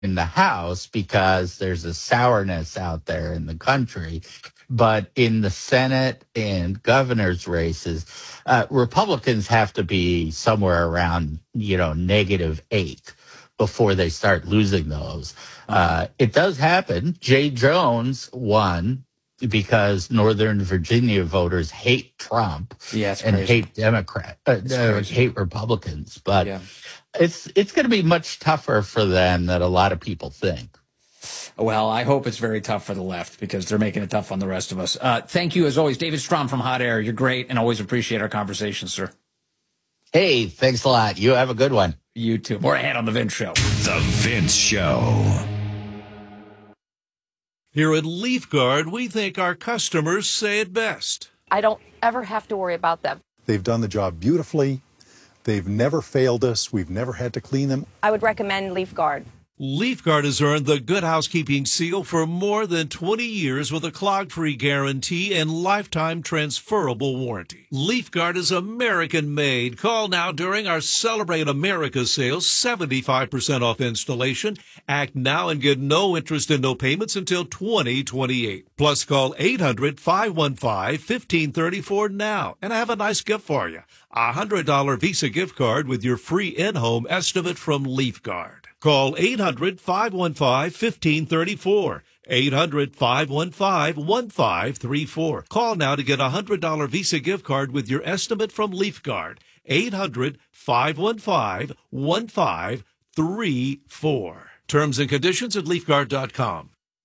in the House because there's a sourness out there in the country. But in the Senate and governor's races, Republicans have to be somewhere around, -8 before they start losing those. It does happen. Jay Jones won because Northern Virginia voters hate Trump and hate hate Republicans. But it's going to be much tougher for them than a lot of people think. Well, I hope it's very tough for the left because they're making it tough on the rest of us. Thank you, as always, David Strom from Hot Air. You're great and always appreciate our conversations, sir. Hey, thanks a lot. You have a good one. You too. More ahead on The Vince Show. The Vince Show. Here at LeafGuard, we think our customers say it best. I don't ever have to worry about them. They've done the job beautifully. They've never failed us. We've never had to clean them. I would recommend LeafGuard. LeafGuard has earned the Good Housekeeping seal for more than 20 years with a clog-free guarantee and lifetime transferable warranty. LeafGuard is American-made. Call now during our Celebrate America sale, 75% off installation. Act now and get no interest and no payments until 2028. Plus, call 800-515-1534 now and I have a nice gift for you. A $100 Visa gift card with your free in-home estimate from LeafGuard. Call 800-515-1534. 800-515-1534. Call now to get a $100 Visa gift card with your estimate from LeafGuard. 800-515-1534. Terms and conditions at LeafGuard.com.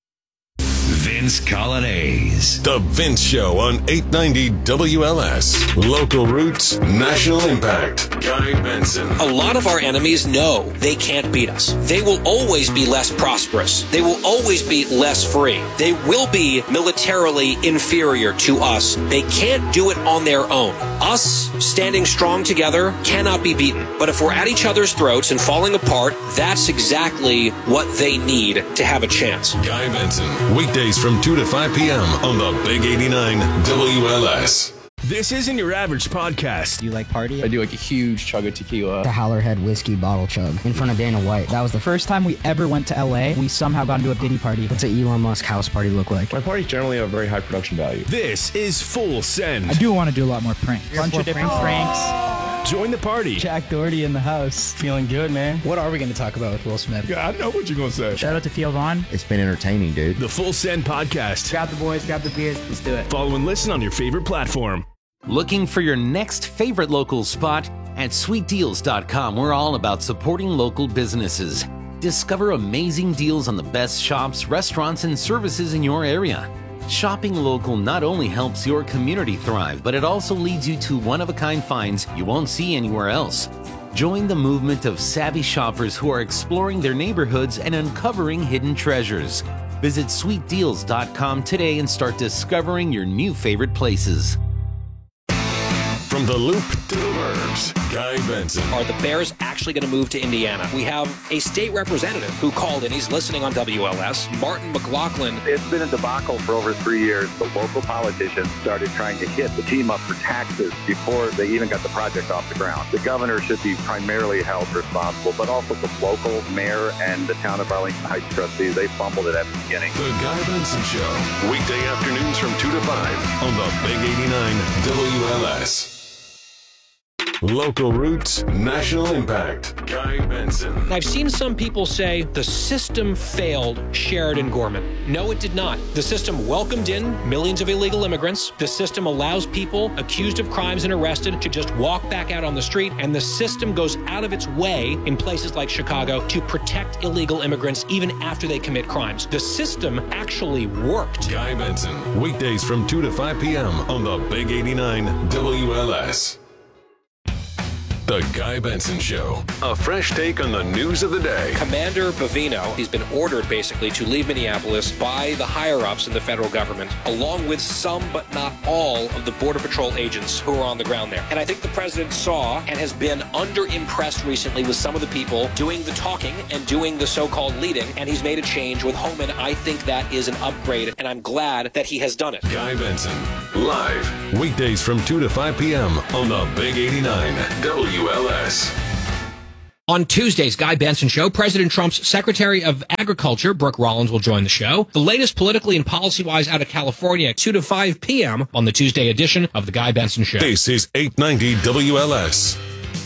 Vince Coglianese. The Vince Show on 890 WLS. Local roots, national impact. Guy Benson. A lot of our enemies know they can't beat us. They will always be less prosperous. They will always be less free. They will be militarily inferior to us. They can't do it on their own. Us standing strong together cannot be beaten. But if we're at each other's throats and falling apart, that's exactly what they need to have a chance. Guy Benson. Weekdays from 2 to 5 p.m. on the Big 89 WLS. This isn't your average podcast. Do you like party? I do like a huge chug of tequila. The Howlerhead whiskey bottle chug in front of Dana White. That was the first time we ever went to LA. We somehow got into a Diddy party. What's an Elon Musk house party look like? My parties generally have very high production value. This is Full Send. I do want to do a lot more pranks. Bunch of different pranks. Join the party. Jack Doherty in the house. Feeling good, man. What are we going to talk about with Will Smith? Yeah, I know what you're going to say. Shout out to Theo Vaughn. It's been entertaining, dude. The Full Send podcast. Grab the boys, grab the beers. Let's do it. Follow and listen on your favorite platform. Looking for your next favorite local spot? At sweetdeals.com, we're all about supporting local businesses. Discover amazing deals on the best shops, restaurants, and services in your area. Shopping local not only helps your community thrive, but it also leads you to one-of-a-kind finds you won't see anywhere else. Join the movement of savvy shoppers who are exploring their neighborhoods and uncovering hidden treasures. Visit sweetdeals.com today and start discovering your new favorite places. From the Loop to the Burbs, Guy Benson. Are the Bears actually going to move to Indiana? We have a state representative who called in. He's listening on WLS. Martin McLaughlin. It's been a debacle for over 3 years. The local politicians started trying to hit the team up for taxes before they even got the project off the ground. The governor should be primarily held responsible, but also the local mayor and the town of Arlington Heights trustees. They fumbled it at the beginning. The Guy Benson Show. Weekday afternoons from 2 to 5 on the Big 89 WLS. Local roots, national impact. Guy Benson. I've seen some people say the system failed Sheridan Gorman. No, it did not. The system welcomed in millions of illegal immigrants. The system allows people accused of crimes and arrested to just walk back out on the street. And the system goes out of its way in places like Chicago to protect illegal immigrants even after they commit crimes. The system actually worked. Guy Benson. Weekdays from 2 to 5 p.m. on the Big 89 WLS. The Guy Benson Show. A fresh take on the news of the day. Commander Bavino, he's been ordered basically to leave Minneapolis by the higher-ups in the federal government, along with some but not all of the Border Patrol agents who are on the ground there. And I think the president saw and has been under-impressed recently with some of the people doing the talking and doing the so-called leading, and he's made a change with Homan. I think that is an upgrade, and I'm glad that he has done it. Guy Benson, live, weekdays from 2 to 5 p.m. on the Big 89 WLS. On Tuesday's Guy Benson Show, President Trump's Secretary of Agriculture, Brooke Rollins, will join the show. The latest politically and policy-wise out of California at 2 to 5 p.m. on the Tuesday edition of The Guy Benson Show. This is 890 WLS.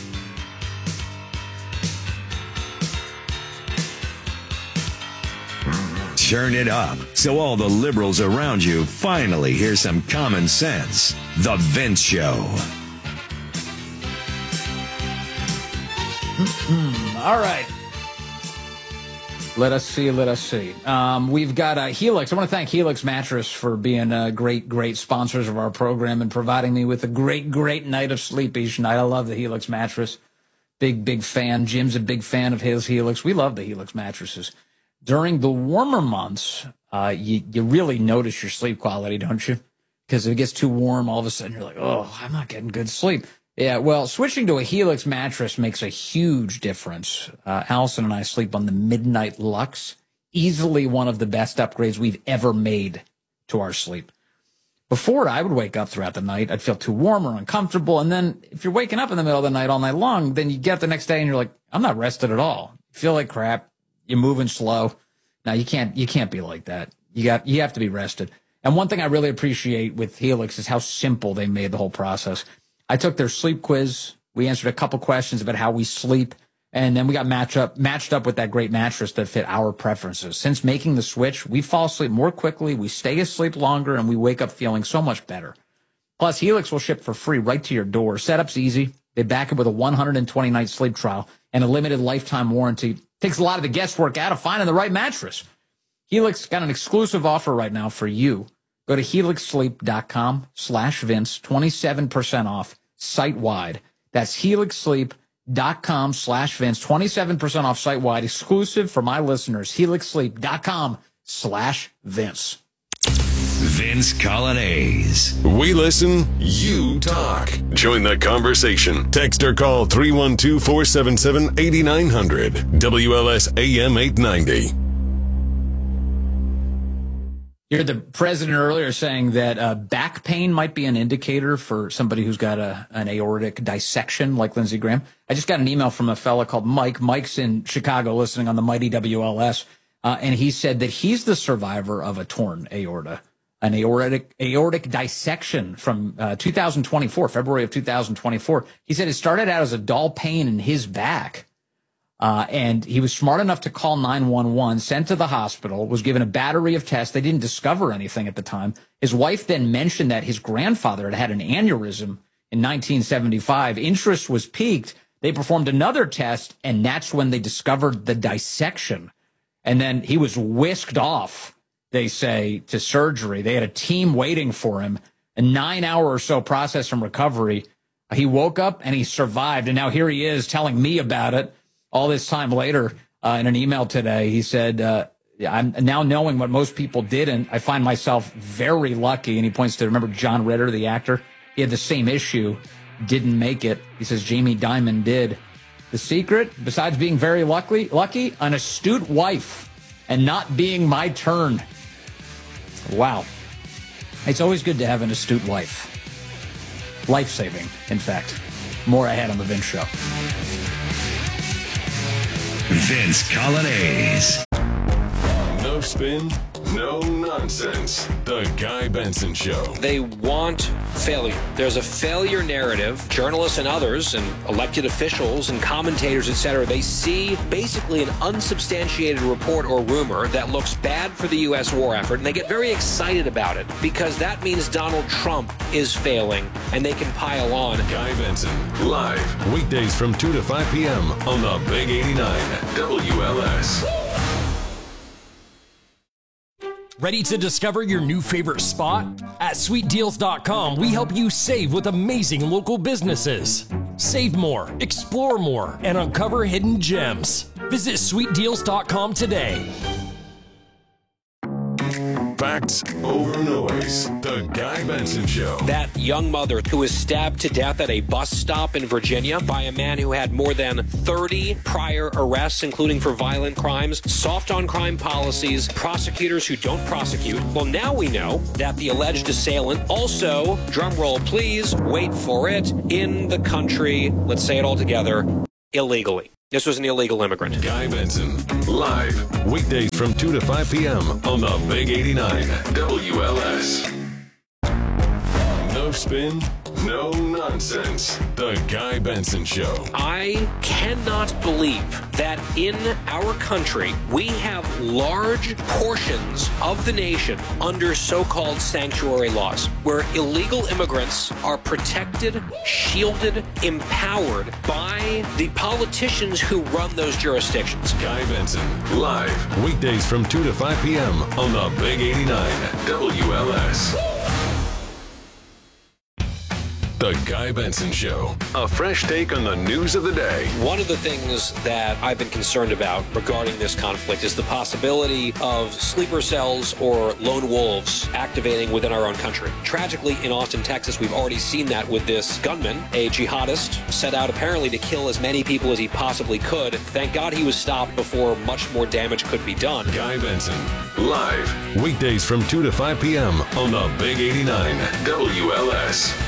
Turn it up so all the liberals around you finally hear some common sense. The Vince Show. All right. Let us see. We've got Helix. I want to thank Helix Mattress for being great sponsors of our program and providing me with a great night of sleep each night. I love the Helix Mattress. Big fan. Jim's a big fan of his Helix. We love the Helix mattresses. During the warmer months, you really notice your sleep quality, don't you? Because if it gets too warm, all of a sudden you're like, oh, I'm not getting good sleep. Yeah, well, switching to a Helix mattress makes a huge difference. Allison and I sleep on the Midnight Lux, easily one of the best upgrades we've ever made to our sleep. Before, I would wake up throughout the night. I'd feel too warm or uncomfortable. And then if you're waking up in the middle of the night all night long, then you get up the next day and you're like, I'm not rested at all. You feel like crap. You're moving slow. Now, you can't be like that. You have to be rested. And one thing I really appreciate with Helix is how simple they made the whole process. I took their sleep quiz. We answered a couple questions about how we sleep, and then we got matched up with that great mattress that fit our preferences. Since making the switch, we fall asleep more quickly, we stay asleep longer, and we wake up feeling so much better. Plus, Helix will ship for free right to your door. Setup's easy. They back it with a 120-night sleep trial and a limited lifetime warranty. Takes a lot of the guesswork out of finding the right mattress. Helix got an exclusive offer right now for you. Go to helixsleep.com/Vince, 27% off site-wide. That's helixsleep.com/Vince, 27% off site-wide, exclusive for my listeners. helixsleep.com/Vince. Vince Colonnese. We listen, you talk. Join the conversation. Text or call 312-477-8900. WLS AM 890. You heard the president earlier saying that back pain might be an indicator for somebody who's got an aortic dissection like Lindsey Graham. I just got an email from a fella called Mike. Mike's in Chicago listening on the mighty WLS, and he said that he's the survivor of a torn aorta, an aortic dissection from 2024, February of 2024. He said it started out as a dull pain in his back. And he was smart enough to call 911, sent to the hospital, was given a battery of tests. They didn't discover anything at the time. His wife then mentioned that his grandfather had had an aneurysm in 1975. Interest was piqued. They performed another test, and that's when they discovered the dissection. And then he was whisked off, they say, to surgery. They had a team waiting for him. A 9-hour or so process from recovery. He woke up and he survived. And now here he is telling me about it. All this time later, in an email today, he said, I'm now knowing what most people didn't. I find myself very lucky. And he points to, remember John Ritter, the actor? He had the same issue, didn't make it. He says Jamie Dimon did. The secret, besides being very lucky, an astute wife and not being my turn. Wow. It's always good to have an astute wife. Life-saving, in fact. More ahead on The Vince Show. Vince Colonnese. No spin, no nonsense. The Guy Benson Show. They want failure. There's a failure narrative. Journalists and others and elected officials and commentators, etc., they see basically an unsubstantiated report or rumor that looks bad for the U.S. war effort, and they get very excited about it because that means Donald Trump is failing, and they can pile on. Guy Benson, live, weekdays from 2 to 5 p.m. on the Big 89 WLS. Ready to discover your new favorite spot? At SweetDeals.com, we help you save with amazing local businesses. Save more, explore more, and uncover hidden gems. Visit SweetDeals.com today. Facts over noise. The Guy Benson Show. That young mother who was stabbed to death at a bus stop in Virginia by a man who had more than 30 prior arrests, including for violent crimes, soft on crime policies, prosecutors who don't prosecute. Well, now we know that the alleged assailant also, drumroll please, wait for it, in the country, let's say it all together, illegally. This was an illegal immigrant. Guy Benson, live, weekdays from 2 to 5 p.m. on the Big 89 WLS. No spin, no nonsense. The Guy Benson Show. I cannot believe that in our country we have large portions of the nation under so-called sanctuary laws, where illegal immigrants are protected, shielded, empowered by the politicians who run those jurisdictions. Guy Benson, live, weekdays from 2 to 5 p.m. on the Big 89 WLS. The Guy Benson Show. A fresh take on the news of the day. One of the things that I've been concerned about regarding this conflict is the possibility of sleeper cells or lone wolves activating within our own country. Tragically, in Austin, Texas, we've already seen that with this gunman, a jihadist, set out apparently to kill as many people as he possibly could. Thank God he was stopped before much more damage could be done. Guy Benson, live, weekdays from 2 to 5 p.m. on the Big 89 WLS.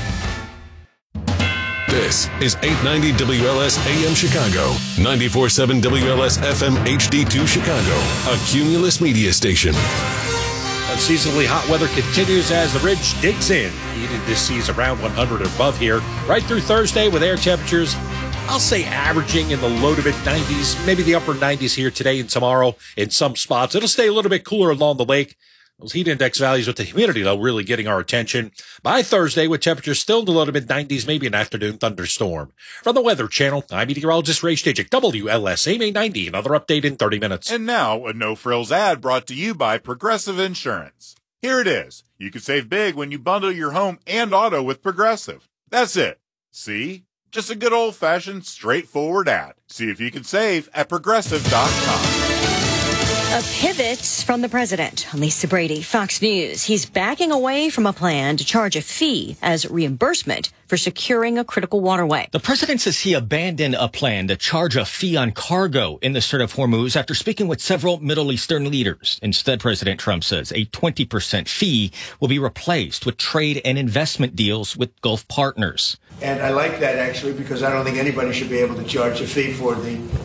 This is 890 WLS AM Chicago, 94.7 WLS FM HD2 Chicago, a Cumulus media station. Unseasonably hot weather continues as the ridge digs in. Heat indices around 100 above here, right through Thursday with air temperatures, I'll say averaging in the low to mid 90s, maybe the upper 90s here today and tomorrow in some spots. It'll stay a little bit cooler along the lake. Those heat index values with the humidity, though, really getting our attention. By Thursday, with temperatures still in the low to mid-90s, maybe an afternoon thunderstorm. From the Weather Channel, I'm meteorologist Ray Stajic, WLS AM 890. Another update in 30 minutes. And now, a no-frills ad brought to you by Progressive Insurance. Here it is. You can save big when you bundle your home and auto with Progressive. That's it. See? Just a good old-fashioned, straightforward ad. See if you can save at Progressive.com. A pivot from the president. Lisa Brady, Fox News. He's backing away from a plan to charge a fee as reimbursement for securing a critical waterway. The president says he abandoned a plan to charge a fee on cargo in the Strait of Hormuz after speaking with several Middle Eastern leaders. Instead, President Trump says a 20% fee will be replaced with trade and investment deals with Gulf partners. And I like that, actually, because I don't think anybody should be able to charge a fee for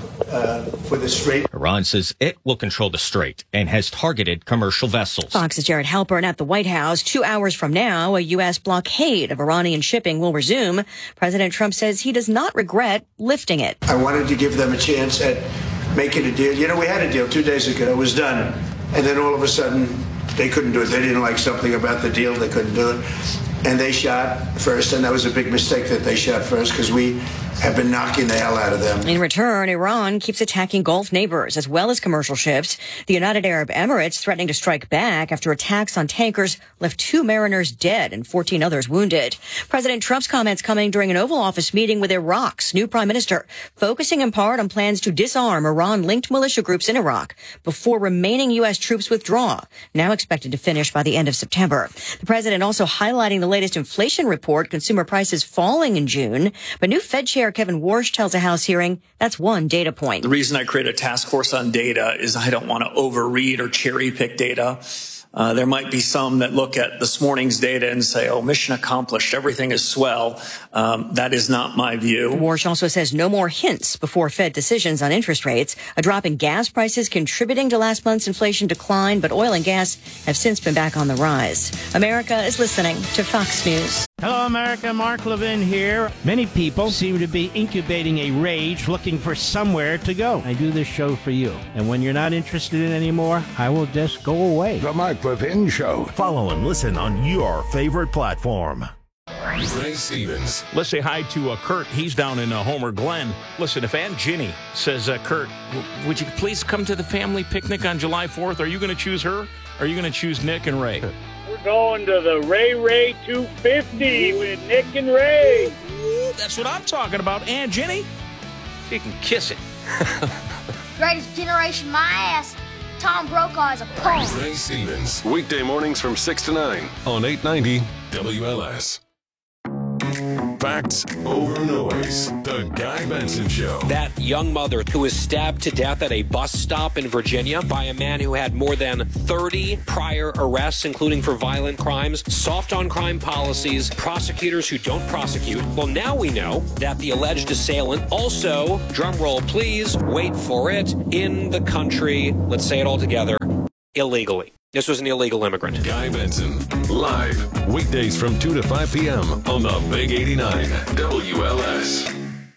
the Strait. Iran says it will control the Strait and has targeted commercial vessels. Fox's Jared Halpern at the White House. 2 hours from now, a U.S. blockade of Iranian shipping will resume. President Trump says he does not regret lifting it. I wanted to give them a chance at making a deal. You know, we had a deal 2 days ago. It was done. And then all of a sudden, they couldn't do it. They didn't like something about the deal. They couldn't do it. And they shot first, and that was a big mistake that they shot first because we have been knocking the hell out of them. In return, Iran keeps attacking Gulf neighbors as well as commercial ships. The United Arab Emirates threatening to strike back after attacks on tankers left 2 mariners dead and 14 others wounded. President Trump's comments coming during an Oval Office meeting with Iraq's new prime minister, focusing in part on plans to disarm Iran-linked militia groups in Iraq before remaining U.S. troops withdraw, now expected to finish by the end of September. The president also highlighting the latest inflation report, consumer prices falling in June, but new Fed Chair Kevin Warsh tells a House hearing that's one data point. The reason I created a task force on data is I don't want to overread or cherry pick data. There might be some that look at this morning's data and say, oh, mission accomplished, everything is swell. That is not my view. Warsh also says no more hints before Fed decisions on interest rates. A drop in gas prices contributing to last month's inflation decline, but oil and gas have since been back on the rise. America is listening to Fox News. Hello, America. Mark Levin here. Many people seem to be incubating a rage looking for somewhere to go. I do this show for you. And when you're not interested in it anymore, I will just go away. The Mark Levin Show. Follow and listen on your favorite platform. Ray Stevens. Let's say hi to Kurt. He's down in Homer Glen. Listen, if Aunt Ginny says, Kurt, would you please come to the family picnic on July 4th? Are you going to choose her? Or are you going to choose Nick and Ray? We're going to the Ray 250 with Nick and Ray. Ooh, that's what I'm talking about. Aunt Ginny, you can kiss it. Greatest generation, my ass. Tom Brokaw is a punk. Ray Stevens. Weekday mornings from 6 to 9 on 890 WLS. Facts over noise. The Guy Benson Show. That young mother who was stabbed to death at a bus stop in Virginia by a man who had more than 30 prior arrests, including for violent crimes, soft on crime policies, prosecutors who don't prosecute. Well, now we know that the alleged assailant also, drumroll please, wait for it, in the country, let's say it all together, illegally. This was an illegal immigrant. Guy Benson, live, weekdays from 2 to 5 p.m. on the Big 89 WLS.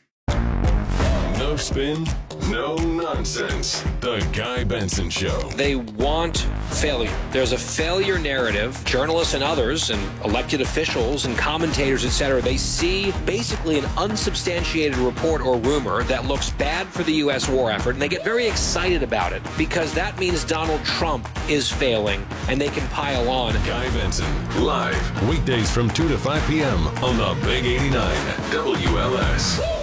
No spin, no nonsense. The Guy Benson Show. They want failure. There's a failure narrative. Journalists and others and elected officials and commentators, etc., they see basically an unsubstantiated report or rumor that looks bad for the U.S. war effort, and they get very excited about it because that means Donald Trump is failing, and they can pile on. Guy Benson, live, weekdays from 2 to 5 p.m. on the Big 89 WLS.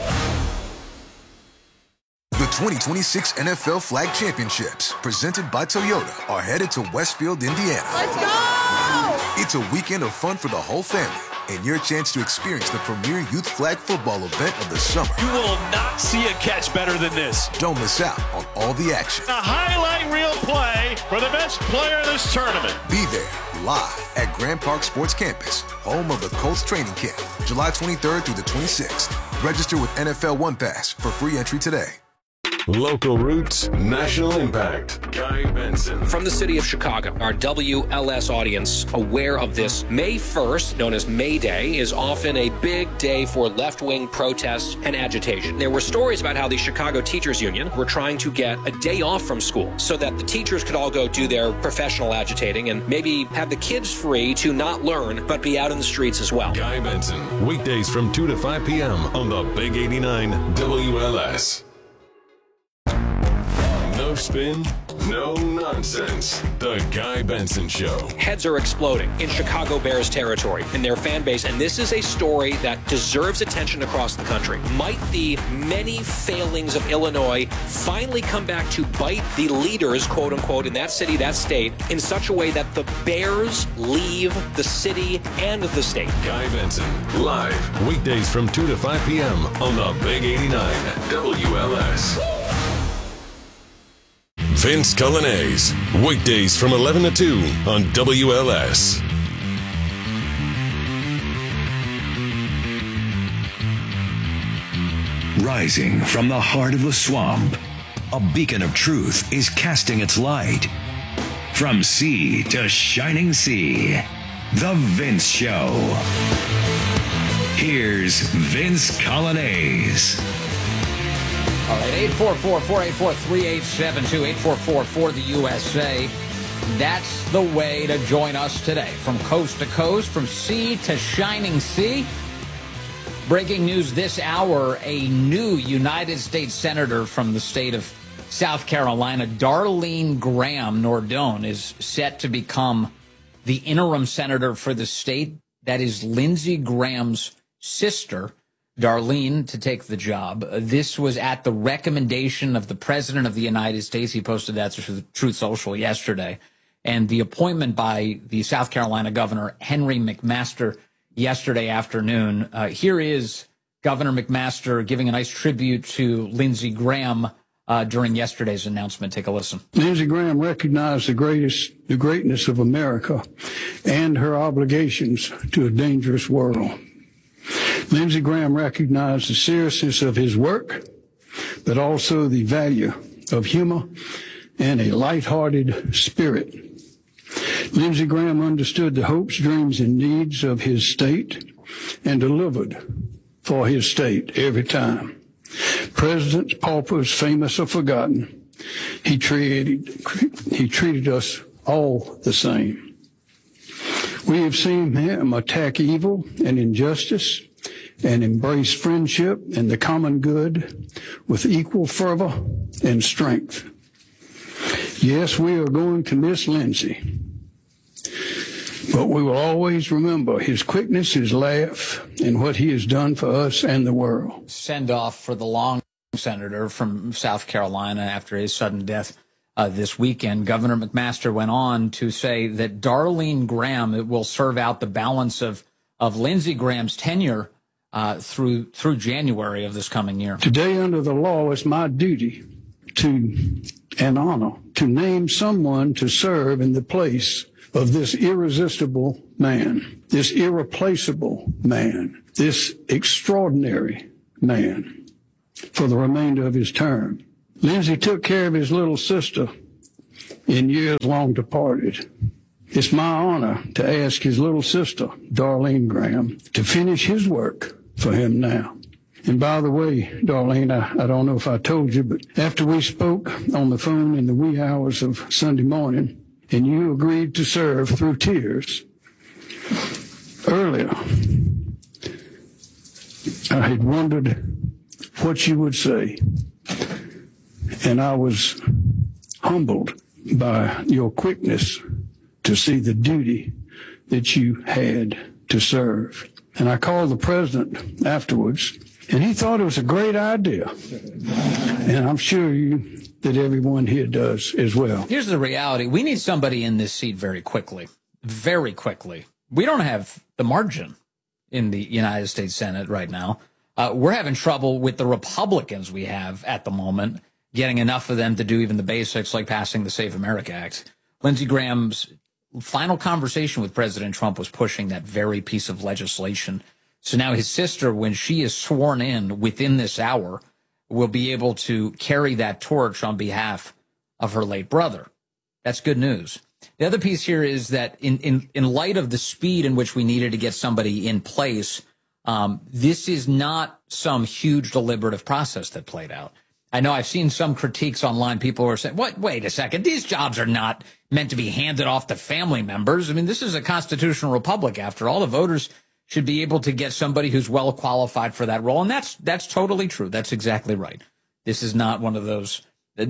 The 2026 NFL Flag Championships, presented by Toyota, are headed to Westfield, Indiana. Let's go! It's a weekend of fun for the whole family and your chance to experience the premier youth flag football event of the summer. You will not see a catch better than this. Don't miss out on all the action. A highlight reel play for the best player of this tournament. Be there live at Grand Park Sports Campus, home of the Colts training camp, July 23rd through the 26th. Register with NFL One Pass for free entry today. Local roots, national impact. Guy Benson. From the city of Chicago, our WLS audience aware of this. May 1st, known as May Day, is often a big day for left-wing protests and agitation. There were stories about how the Chicago Teachers Union were trying to get a day off from school so that the teachers could all go do their professional agitating and maybe have the kids free to not learn but be out in the streets as well. Guy Benson, weekdays from 2 to 5 p.m. on the Big 89 WLS. No spin, no nonsense. The Guy Benson Show. Heads are exploding in Chicago Bears territory in their fan base, and this is a story that deserves attention across the country. Might the many failings of Illinois finally come back to bite the leaders, quote unquote, in that city, that state, in such a way that the Bears leave the city and the state? Guy Benson, live, weekdays from 2 to 5 p.m. on the Big 89 WLS. Vince Cullinase, weekdays from 11 to 2 on WLS. Rising from the heart of the swamp, a beacon of truth is casting its light. From sea to shining sea, The Vince Show. Here's Vince Cullinase. All right, 844-484-3872, 844-4-the-USA. That's the way to join us today. From coast to coast, from sea to shining sea. Breaking news this hour, a new United States Senator from the state of South Carolina, Darlene Graham Nordone, is set to become the interim senator for the state. That is Lindsey Graham's sister, Darlene, to take the job. This was at the recommendation of the President of the United States. He posted that to Truth Social yesterday. And the appointment by the South Carolina Governor, Henry McMaster, yesterday afternoon. Here is Governor McMaster giving a nice tribute to Lindsey Graham during yesterday's announcement. Take a listen. Lindsey Graham recognized the greatness of America and her obligations to a dangerous world. Lindsey Graham recognized the seriousness of his work, but also the value of humor and a lighthearted spirit. Lindsey Graham understood the hopes, dreams, and needs of his state and delivered for his state every time. Presidents, paupers, famous or forgotten, he treated us all the same. We have seen him attack evil and injustice and embrace friendship and the common good with equal fervor and strength. Yes, we are going to miss Lindsey, but we will always remember his quickness, his laugh, and what he has done for us and the world. Send off for the long senator from South Carolina after his sudden death this weekend. Governor McMaster went on to say that Darlene Graham will serve out the balance of Lindsey Graham's tenure through January of this coming year. Today, under the law, it's my duty and honor to name someone to serve in the place of this irresistible man, this irreplaceable man, this extraordinary man for the remainder of his term. Lindsey took care of his little sister in years long departed. It's my honor to ask his little sister, Darlene Graham, to finish his work for him now. And by the way, Darlene, I don't know if I told you, but after we spoke on the phone in the wee hours of Sunday morning, and you agreed to serve through tears, earlier, I had wondered what you would say, and I was humbled by your quickness to see the duty that you had to serve. And I called the president afterwards, and he thought it was a great idea. And I'm sure that everyone here does as well. Here's the reality. We need somebody in this seat very quickly. Very quickly. We don't have the margin in the United States Senate right now. We're having trouble with the Republicans we have at the moment, getting enough of them to do even the basics like passing the Save America Act. Lindsey Graham's final conversation with President Trump was pushing that very piece of legislation. So now his sister, when she is sworn in within this hour, will be able to carry that torch on behalf of her late brother. That's good news. The other piece here is that in light of the speed in which we needed to get somebody in place, this is not some huge deliberative process that played out. I know I've seen some critiques online. People are saying, "What? Wait a second. These jobs are not meant to be handed off to family members. I mean, this is a constitutional republic. After all, the voters should be able to get somebody who's well qualified for that role." And that's totally true. That's exactly right. This is not one of those.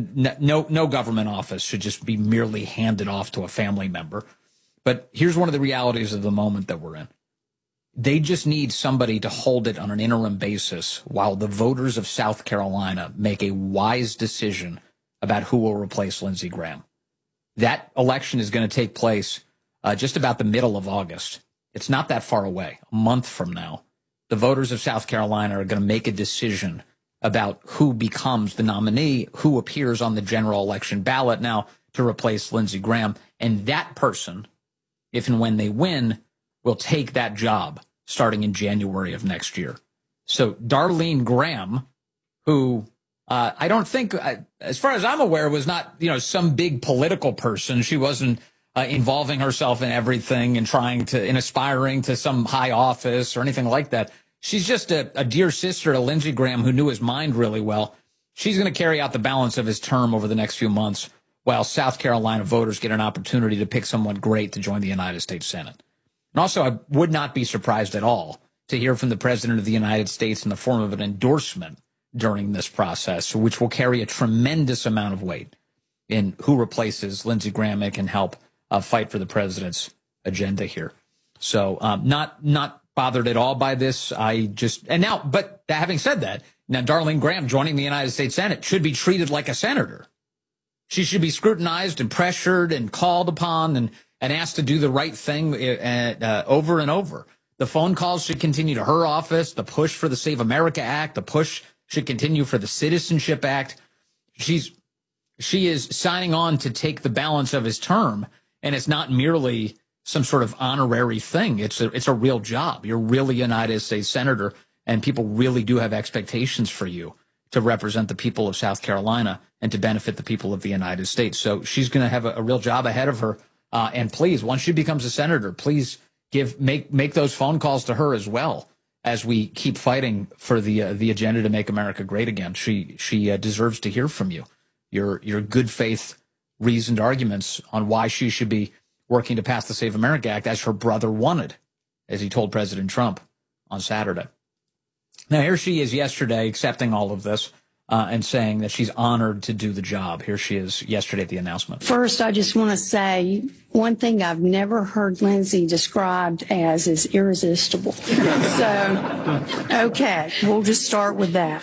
No government office should just be merely handed off to a family member. But here's one of the realities of the moment that we're in. They just need somebody to hold it on an interim basis while the voters of South Carolina make a wise decision about who will replace Lindsey Graham. That election is going to take place just about the middle of August. It's not that far away, a month from now. The voters of South Carolina are going to make a decision about who becomes the nominee, who appears on the general election ballot now to replace Lindsey Graham. And that person, if and when they win, will take that job starting in January of next year. So Darlene Graham, who I don't think, as far as I'm aware, was not, some big political person. She wasn't involving herself in everything and aspiring to some high office or anything like that. She's just a dear sister to Lindsey Graham who knew his mind really well. She's going to carry out the balance of his term over the next few months while South Carolina voters get an opportunity to pick someone great to join the United States Senate. And also, I would not be surprised at all to hear from the President of the United States in the form of an endorsement during this process, which will carry a tremendous amount of weight in who replaces Lindsey Graham and can help fight for the president's agenda here. So not bothered at all by this. But having said that, now Darlene Graham joining the United States Senate should be treated like a senator. She should be scrutinized and pressured and called upon and asked to do the right thing over and over. The phone calls should continue to her office. The push for the Save America Act, the push should continue for the Citizenship Act. She is signing on to take the balance of his term, and it's not merely some sort of honorary thing. It's a real job. You're really a United States Senator, and people really do have expectations for you to represent the people of South Carolina and to benefit the people of the United States. So she's going to have a real job ahead of her. And please, once she becomes a senator, please make those phone calls to her as well as we keep fighting for the agenda to make America great again. She deserves to hear from you. Your good faith, reasoned arguments on why she should be working to pass the Save America Act as her brother wanted, as he told President Trump on Saturday. Now, here she is yesterday accepting all of this and saying that she's honored to do the job. Here she is yesterday at the announcement. First, I just want to say one thing I've never heard Lindsey described as is irresistible. So, okay, we'll just start with that.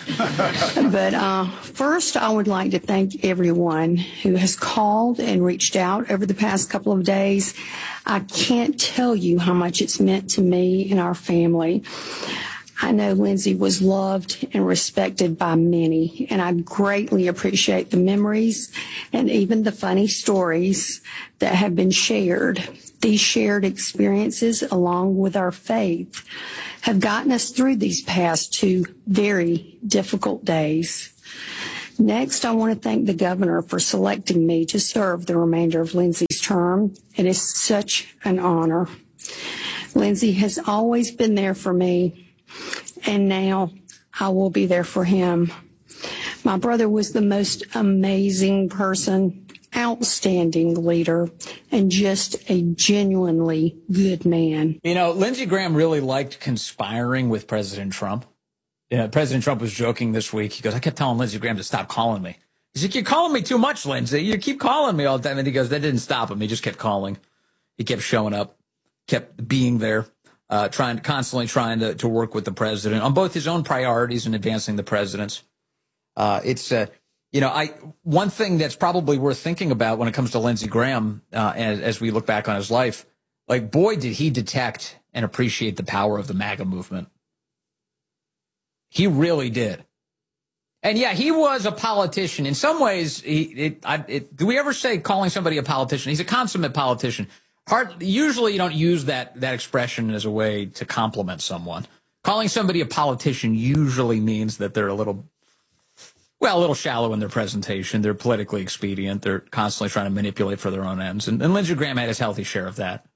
But first, I would like to thank everyone who has called and reached out over the past couple of days. I can't tell you how much it's meant to me and our family. I know Lindsey was loved and respected by many, and I greatly appreciate the memories and even the funny stories that have been shared. These shared experiences, along with our faith, have gotten us through these past 2 very difficult days. Next, I want to thank the governor for selecting me to serve the remainder of Lindsey's term. It is such an honor. Lindsey has always been there for me, and now I will be there for him. My brother was the most amazing person, outstanding leader, and just a genuinely good man. You know, Lindsey Graham really liked conspiring with President Trump. You know, President Trump was joking this week. He goes, I kept telling Lindsey Graham to stop calling me. He's like, you're calling me too much, Lindsey. You keep calling me all the time. And he goes, that didn't stop him. He just kept calling. He kept showing up, kept being there. Constantly trying to work with the president on both his own priorities and advancing the president's. One thing that's probably worth thinking about when it comes to Lindsey Graham, as we look back on his life, like, boy, did he detect and appreciate the power of the MAGA movement. He really did. And yeah, he was a politician. In some ways, do we ever say calling somebody a politician? He's a consummate politician. Usually you don't use that expression as a way to compliment someone. Calling somebody a politician usually means that they're a little shallow in their presentation. They're politically expedient. They're constantly trying to manipulate for their own ends. And Lindsey Graham had his healthy share of that.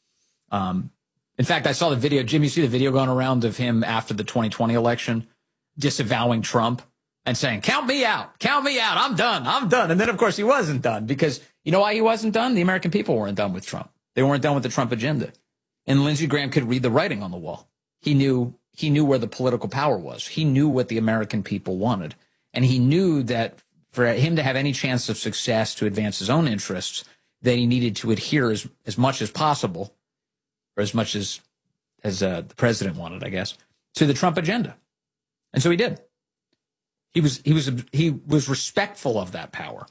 In fact, I saw the video. Jim, you see the video going around of him after the 2020 election disavowing Trump and saying, count me out, I'm done. And then, of course, he wasn't done, because you know why he wasn't done? The American people weren't done with Trump. They weren't done with the Trump agenda. And Lindsey Graham could read the writing on the wall. He knew where the political power was. He knew what the American people wanted. And he knew that for him to have any chance of success to advance his own interests, that he needed to adhere as much as possible, or as much as the president wanted, I guess, to the Trump agenda. And so he did. He was respectful of that power.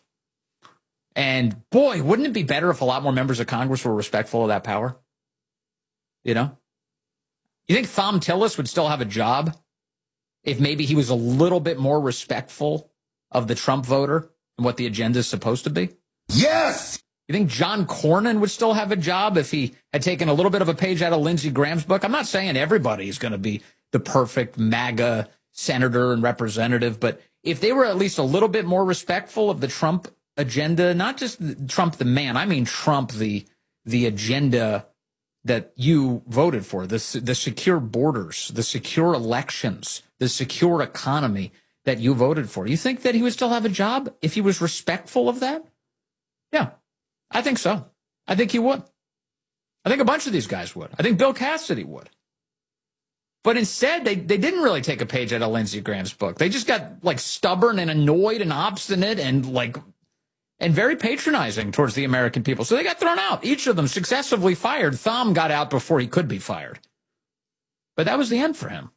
And boy, wouldn't it be better if a lot more members of Congress were respectful of that power? You know? You think Thom Tillis would still have a job if maybe he was a little bit more respectful of the Trump voter and what the agenda is supposed to be? Yes! You think John Cornyn would still have a job if he had taken a little bit of a page out of Lindsey Graham's book? I'm not saying everybody is going to be the perfect MAGA senator and representative, but if they were at least a little bit more respectful of the Trump agenda, not just Trump the man, I mean Trump the agenda that you voted for, the secure borders, the secure elections, the secure economy that you voted for. You think that he would still have a job if he was respectful of that? Yeah, I think so. I think he would. I think a bunch of these guys would. I think Bill Cassidy would. But instead, they didn't really take a page out of Lindsey Graham's book. They just got like stubborn and annoyed and obstinate and very patronizing towards the American people. So they got thrown out. Each of them successively fired. Thom got out before he could be fired. But that was the end for him.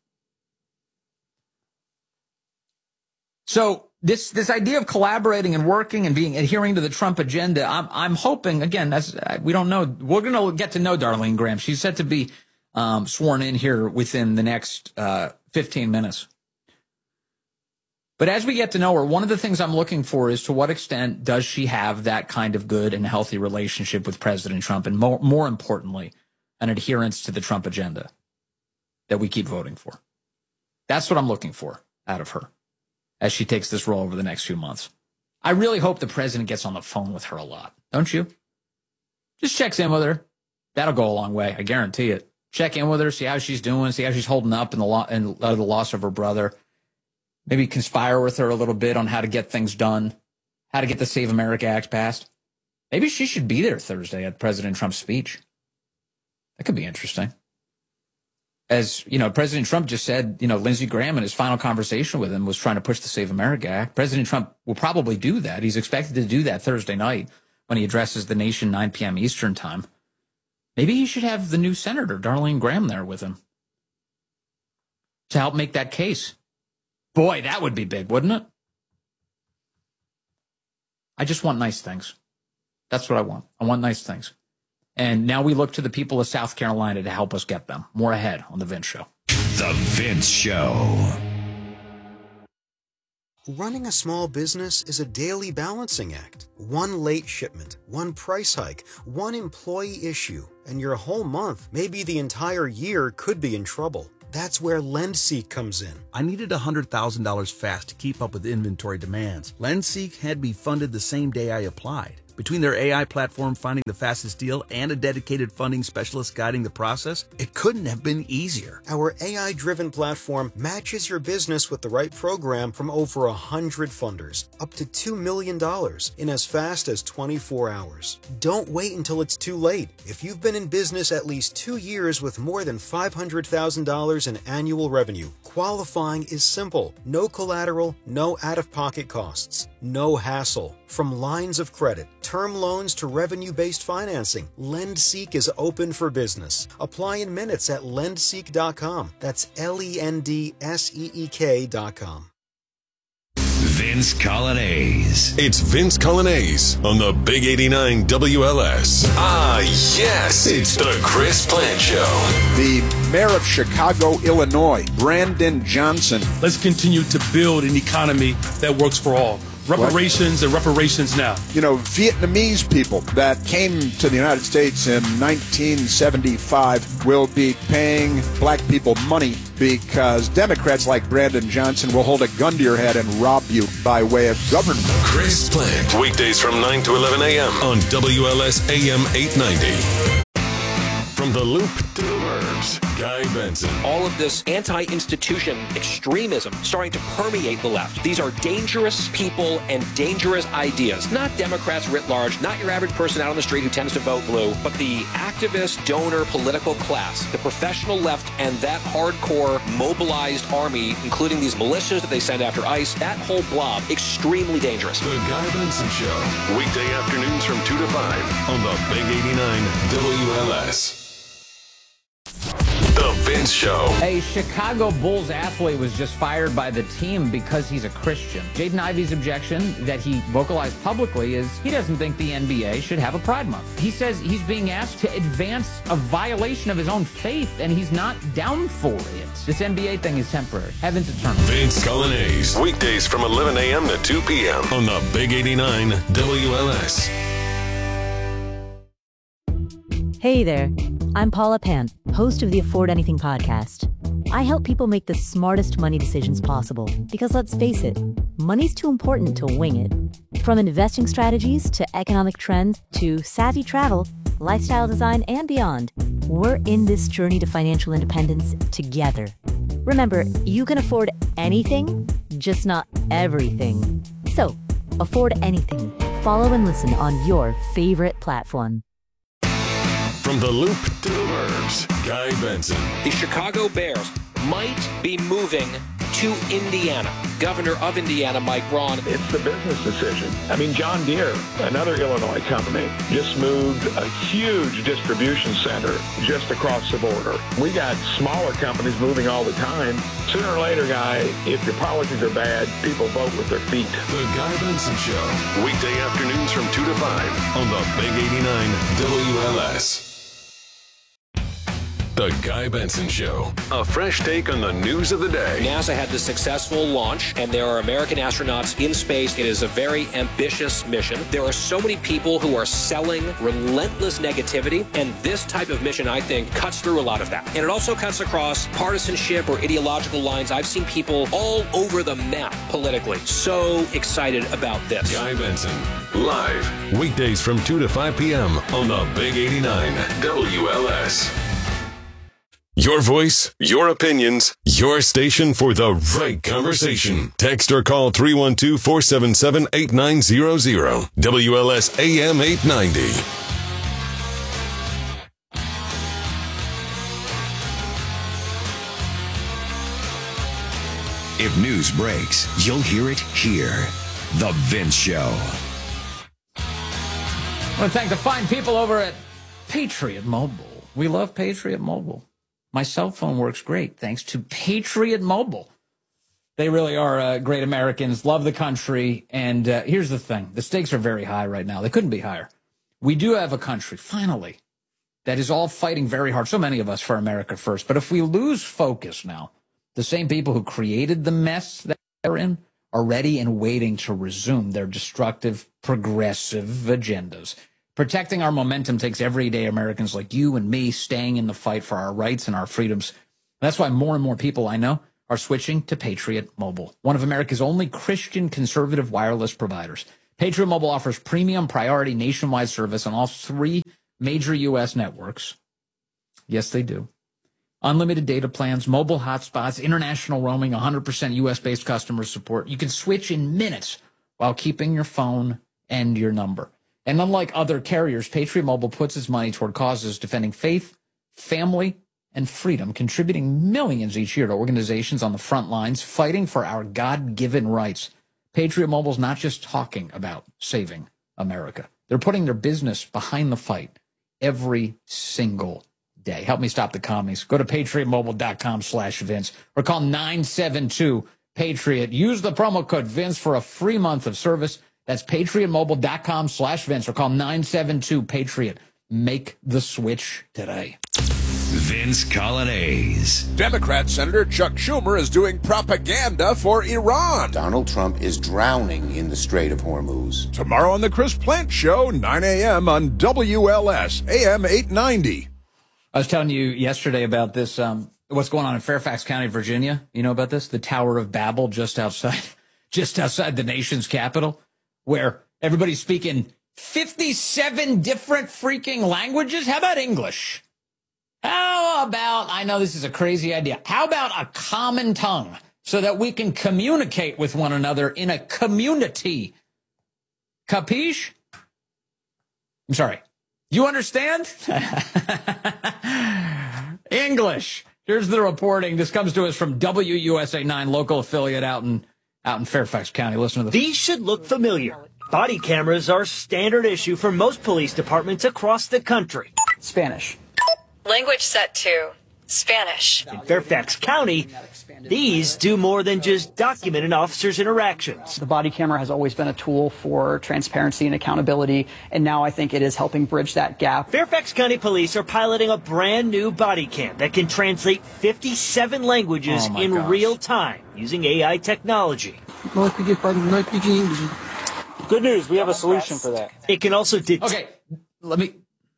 So this idea of collaborating and working and adhering to the Trump agenda, I'm hoping, again, we don't know. We're going to get to know Darlene Graham. She's set to be sworn in here within the next 15 minutes. But as we get to know her, one of the things I'm looking for is to what extent does she have that kind of good and healthy relationship with President Trump, and more importantly, an adherence to the Trump agenda that we keep voting for. That's what I'm looking for out of her as she takes this role over the next few months. I really hope the president gets on the phone with her a lot, don't you? Just checks in with her. That'll go a long way, I guarantee it. Check in with her, see how she's doing, see how she's holding up in the loss of her brother. Maybe conspire with her a little bit on how to get things done, how to get the Save America Act passed. Maybe she should be there Thursday at President Trump's speech. That could be interesting. As, you know, President Trump just said, you know, Lindsey Graham in his final conversation with him was trying to push the Save America Act. President Trump will probably do that. He's expected to do that Thursday night when he addresses the nation 9 p.m. Eastern time. Maybe he should have the new senator, Darlene Graham, there with him to help make that case. Boy, that would be big, wouldn't it? I just want nice things. That's what I want. I want nice things. And now we look to the people of South Carolina to help us get them. More ahead on The Vince Show. The Vince Show. Running a small business is a daily balancing act. One late shipment, one price hike, one employee issue, and your whole month, maybe the entire year, could be in trouble. That's where LendSeek comes in. I needed $100,000 fast to keep up with inventory demands. LendSeek had me funded the same day I applied. Between their AI platform finding the fastest deal and a dedicated funding specialist guiding the process, it couldn't have been easier. Our AI-driven platform matches your business with the right program from over 100 funders, up to $2 million in as fast as 24 hours. Don't wait until it's too late. If you've been in business at least 2 years with more than $500,000 in annual revenue, qualifying is simple. No collateral, no out-of-pocket costs, no hassle. From lines of credit, term loans to revenue-based financing, LendSeek is open for business. Apply in minutes at lendseek.com. That's LENDSEEK.com. Vince Colonnese. It's Vince Colonnese on the Big 89 WLS. Ah, yes, it's the Chris Plant Show. The mayor of Chicago, Illinois, Brandon Johnson. Let's continue to build an economy that works for all. Reparations and reparations now. You know, Vietnamese people that came to the United States in 1975 will be paying black people money because Democrats like Brandon Johnson will hold a gun to your head and rob you by way of government. Chris Plant, weekdays from 9 to 11 a.m. on WLS AM 890. From the Loop to the Burbs, Guy Benson. All of this anti-institution extremism starting to permeate the left. These are dangerous people and dangerous ideas. Not Democrats writ large, not your average person out on the street who tends to vote blue, but the activist, donor, political class, the professional left, and that hardcore mobilized army, including these militias that they send after ICE, that whole blob, extremely dangerous. The Guy Benson Show, weekday afternoons from 2 to 5 on the Big 89 WLS. The Vince Show. A Chicago Bulls athlete was just fired by the team because he's a Christian. Jaden Ivey's objection that he vocalized publicly is he doesn't think the NBA should have a Pride Month. He says he's being asked to advance a violation of his own faith, and he's not down for it. This NBA thing is temporary. Heaven's eternal. Vince Colonnese, weekdays from 11 a.m. to 2 p.m. on the Big 89 WLS. Hey there, I'm Paula Pan, host of the Afford Anything podcast. I help people make the smartest money decisions possible because let's face it, money's too important to wing it. From investing strategies to economic trends to savvy travel, lifestyle design, and beyond, we're in this journey to financial independence together. Remember, you can afford anything, just not everything. So, afford anything. Follow and listen on your favorite platform. From the Loop to the Burbs, Guy Benson. The Chicago Bears might be moving to Indiana. Governor of Indiana, Mike Braun. It's the business decision. I mean, John Deere, another Illinois company, just moved a huge distribution center just across the border. We got smaller companies moving all the time. Sooner or later, Guy, if your policies are bad, people vote with their feet. The Guy Benson Show, weekday afternoons from 2 to 5 on the Big 89 WLS. The Guy Benson Show. A fresh take on the news of the day. NASA had the successful launch, and there are American astronauts in space. It is a very ambitious mission. There are so many people who are selling relentless negativity, and this type of mission, I think, cuts through a lot of that. And it also cuts across partisanship or ideological lines. I've seen people all over the map politically. So excited about this. Guy Benson, live, weekdays from 2 to 5 p.m. on the Big 89 WLS. Your voice, your opinions, your station for the right conversation. Text or call 312-477-8900. WLS AM 890. If news breaks, you'll hear it here. The Vince Show. I want to thank the fine people over at Patriot Mobile. We love Patriot Mobile. My cell phone works great thanks to Patriot Mobile. They really are great Americans, love the country. And here's the thing. The stakes are very high right now. They couldn't be higher. We do have a country, finally, that is all fighting very hard, so many of us, for America first. But if we lose focus now, the same people who created the mess that they're in are ready and waiting to resume their destructive, progressive agendas. Protecting our momentum takes everyday Americans like you and me staying in the fight for our rights and our freedoms. That's why more and more people I know are switching to Patriot Mobile, one of America's only Christian conservative wireless providers. Patriot Mobile offers premium priority nationwide service on all 3 major U.S. networks. Yes, they do. Unlimited data plans, mobile hotspots, international roaming, 100% U.S.-based customer support. You can switch in minutes while keeping your phone and your number. And unlike other carriers, Patriot Mobile puts its money toward causes defending faith, family, and freedom, contributing millions each year to organizations on the front lines fighting for our God-given rights. Patriot Mobile's not just talking about saving America. They're putting their business behind the fight every single day. Help me stop the commies. Go to patriotmobile.com/Vince or call 972-PATRIOT. Use the promo code Vince for a free month of service. That's patriotmobile.com/Vince or call 972-PATRIOT. Make the switch today. Vince Colonnese. Democrat Senator Chuck Schumer is doing propaganda for Iran. Donald Trump is drowning in the Strait of Hormuz. Tomorrow on the Chris Plant Show, 9 a.m. on WLS, AM 890. I was telling you yesterday about this, what's going on in Fairfax County, Virginia. You know about this? The Tower of Babel just outside the nation's capital, where everybody's speaking 57 different freaking languages. How about English? How about, I know this is a crazy idea, how about a common tongue so that we can communicate with one another in a community? Capiche? I'm sorry. You understand? English. Here's the reporting. This comes to us from WUSA 9, local affiliate out in Fairfax County. Listen to this. These should look familiar. Body cameras are standard issue for most police departments across the country. Spanish. Language set to Spanish. In Fairfax County, these do more than just document an officer's interactions. The body camera has always been a tool for transparency and accountability, and now I think it is helping bridge that gap. Fairfax County Police are piloting a brand new body cam that can translate 57 languages in real time using AI technology. Good news, we have a solution for that. It can also detect. Okay, let me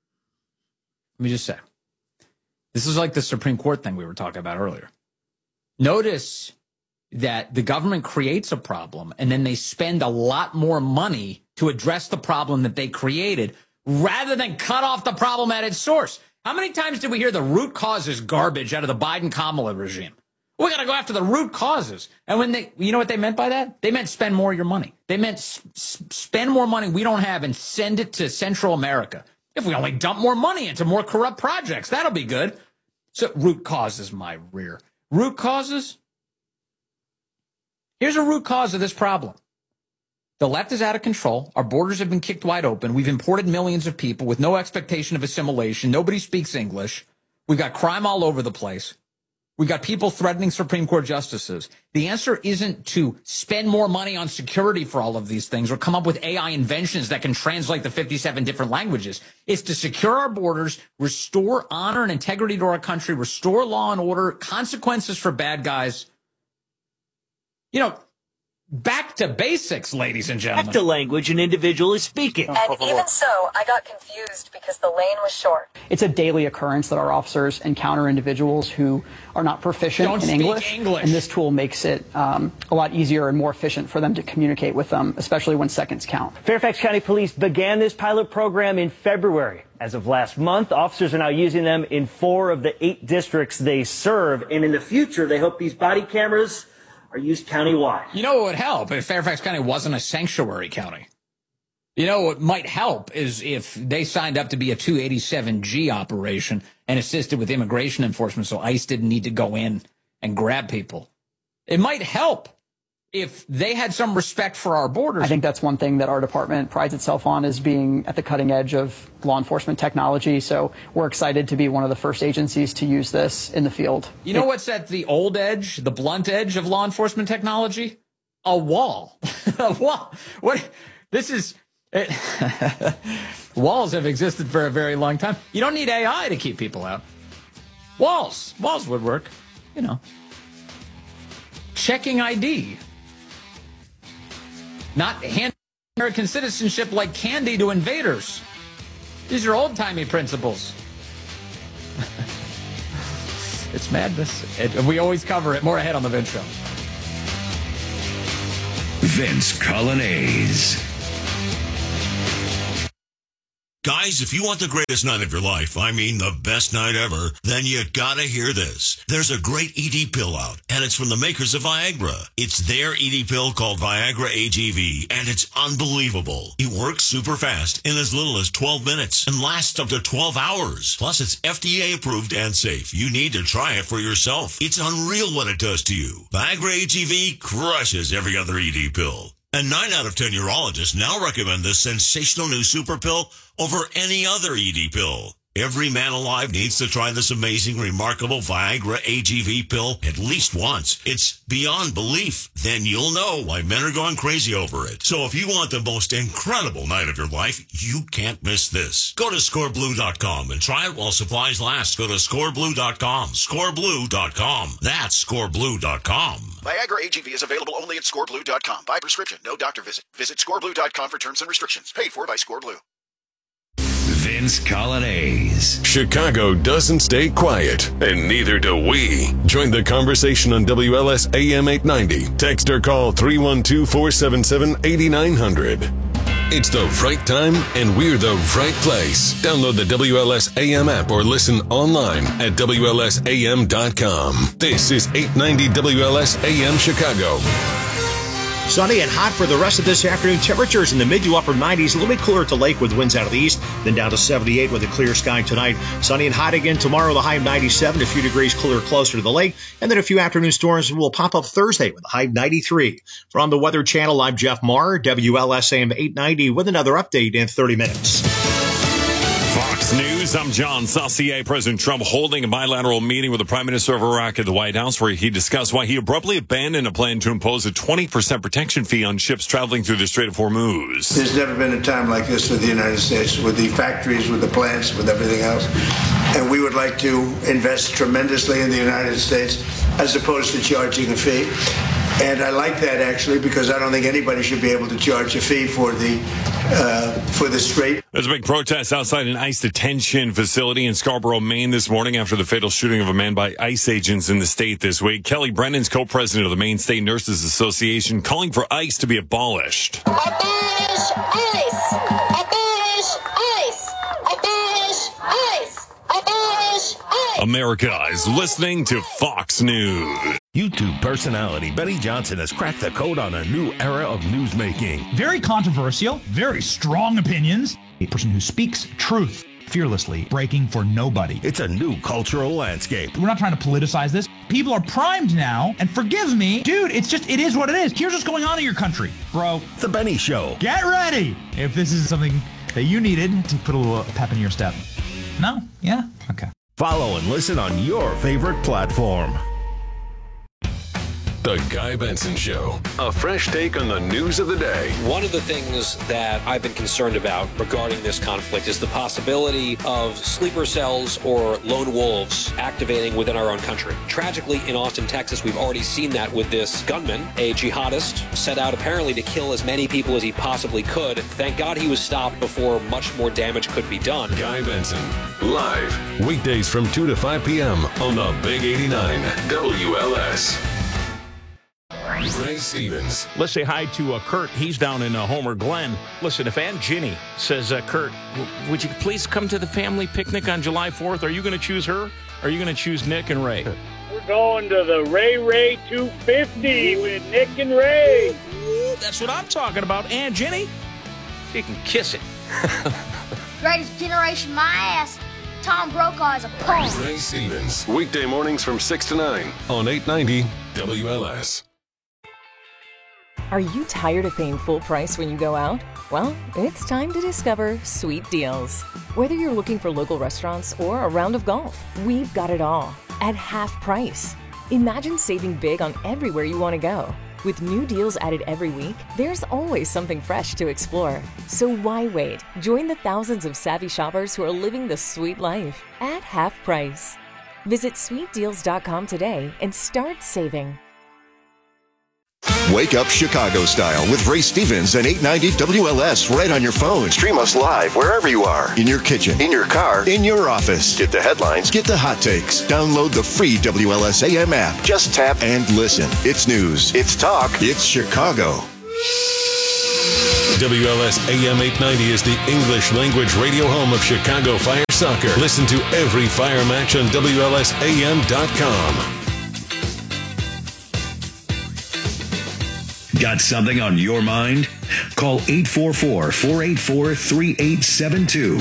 just say. This is like the Supreme Court thing we were talking about earlier. Notice that the government creates a problem and then they spend a lot more money to address the problem that they created rather than cut off the problem at its source. How many times did we hear the root cause is garbage out of the Biden-Kamala regime? We got to go after the root causes. And when you know what they meant by that? They meant spend more of your money. They meant spend more money we don't have and send it to Central America. If we only dump more money into more corrupt projects, that'll be good. So root causes, my rear. Root causes? Here's a root cause of this problem. The left is out of control. Our borders have been kicked wide open. We've imported millions of people with no expectation of assimilation. Nobody speaks English. We've got crime all over the place. We got people threatening Supreme Court justices. The answer isn't to spend more money on security for all of these things or come up with AI inventions that can translate the 57 different languages. It's to secure our borders, restore honor and integrity to our country, restore law and order, consequences for bad guys. You know, back to basics, ladies and gentlemen. Back to language an individual is speaking. And even so, I got confused because the lane was short. It's a daily occurrence that our officers encounter individuals who are not proficient in English. And this tool makes it a lot easier and more efficient for them to communicate with them, especially when seconds count. Fairfax County Police began this pilot program in February. As of last month, officers are now using them in 4 of the 8 districts they serve. And in the future, they hope these body cameras are used countywide. You know what would help if Fairfax County wasn't a sanctuary county? You know what might help is if they signed up to be a 287G operation and assisted with immigration enforcement so ICE didn't need to go in and grab people. It might help if they had some respect for our borders. I think that's one thing that our department prides itself on, is being at the cutting edge of law enforcement technology. So we're excited to be one of the first agencies to use this in the field. You know what's at the old edge, the blunt edge of law enforcement technology? A wall. A wall. What? This is... Walls have existed for a very long time. You don't need AI to keep people out. Walls would work, you know. Checking ID. Not handing American citizenship like candy to invaders. These are old-timey principles. It's madness. We always cover it. More ahead on The Vince Show. Vince Colonnese. Guys, if you want the greatest night of your life, I mean the best night ever, then you gotta hear this. There's a great ED pill out, and it's from the makers of Viagra. It's their ED pill called Viagra AGV, and it's unbelievable. It works super fast in as little as 12 minutes and lasts up to 12 hours. Plus, it's FDA approved and safe. You need to try it for yourself. It's unreal what it does to you. Viagra AGV crushes every other ED pill. And 9 out of 10 urologists now recommend this sensational new super pill over any other ED pill. Every man alive needs to try this amazing, remarkable Viagra AGV pill at least once. It's beyond belief. Then you'll know why men are going crazy over it. So if you want the most incredible night of your life, you can't miss this. Go to scoreblue.com and try it while supplies last. Go to scoreblue.com. Scoreblue.com. That's scoreblue.com. Viagra AGV is available only at scoreblue.com. By prescription, no doctor visit. Visit scoreblue.com for terms and restrictions. Paid for by Scoreblue. Vince Colonnese. Chicago doesn't stay quiet, and neither do we. Join the conversation on WLS AM 890. Text or call 312-477-8900. It's the right time, and we're the right place. Download the WLS AM app or listen online at WLSAM.com. This is 890 WLS AM Chicago. Sunny and hot for the rest of this afternoon. Temperatures in the mid to upper 90s. A little bit cooler at the lake with winds out of the east. Then down to 78 with a clear sky tonight. Sunny and hot again tomorrow. The high of 97. A few degrees cooler closer to the lake. And then a few afternoon storms will pop up Thursday with a high of 93. From the Weather Channel, I'm Jeff Marr. WLSAM 890 with another update in 30 minutes. Fox News, I'm John Saucier. President Trump holding a bilateral meeting with the Prime Minister of Iraq at the White House, where he discussed why he abruptly abandoned a plan to impose a 20% protection fee on ships traveling through the Strait of Hormuz. There's never been a time like this with the United States, with the factories, with the plants, with everything else. And we would like to invest tremendously in the United States as opposed to charging a fee. And I like that, actually, because I don't think anybody should be able to charge a fee for the Strait. There's a big protest outside an ICE detention facility in Scarborough, Maine this morning after the fatal shooting of a man by ICE agents in the state this week. Kelly Brennan's co-president of the Maine State Nurses Association calling for ICE to be abolished. Abolish ICE! Abolish ICE! Abolish ICE! Abolish ICE! America is listening to Fox News. YouTube personality Benny Johnson has cracked the code on a new era of newsmaking. Very controversial, very strong opinions. A person who speaks truth fearlessly, breaking for nobody. It's a new cultural landscape. We're not trying to politicize this. People are primed now, and forgive me, dude, it is what it is. Here's what's going on in your country, bro. The Benny Show. Get ready if this is something that you needed to put a little pep in your step. No? Yeah? Okay. Follow and listen on your favorite platform. The Guy Benson Show. A fresh take on the news of the day. One of the things that I've been concerned about regarding this conflict is the possibility of sleeper cells or lone wolves activating within our own country. Tragically, in Austin, Texas, we've already seen that with this gunman, a jihadist, set out apparently to kill as many people as he possibly could. Thank God he was stopped before much more damage could be done. Guy Benson, live, weekdays from 2 to 5 p.m. on the Big 89 WLS. Ray Stevens. Let's say hi to Kurt. He's down in Homer Glen. Listen, if Aunt Ginny says, Kurt, would you please come to the family picnic on July 4th? Are you going to choose her? Or are you going to choose Nick and Ray? We're going to the Ray 250 with Nick and Ray. Ooh, that's what I'm talking about. Aunt Ginny, she can kiss it. Greatest generation, my ass. Tom Brokaw is a punk. Ray Stevens. Weekday mornings from 6 to 9 on 890 WLS. Are you tired of paying full price when you go out? Well, it's time to discover Sweet Deals. Whether you're looking for local restaurants or a round of golf, we've got it all at half price. Imagine saving big on everywhere you want to go. With new deals added every week, there's always something fresh to explore. So why wait? Join the thousands of savvy shoppers who are living the sweet life at half price. Visit sweetdeals.com today and start saving. Wake up Chicago style with Ray Stevens and 890 WLS right on your phone. Stream us live wherever you are. In your kitchen, in your car, in your office. Get the headlines, get the hot takes. Download the free WLS AM app. Just tap and listen. It's news. It's talk. It's Chicago. WLS AM 890 is the English language radio home of Chicago Fire Soccer. Listen to every Fire match on WLSAM.com. Got something on your mind? Call 844-484-3872.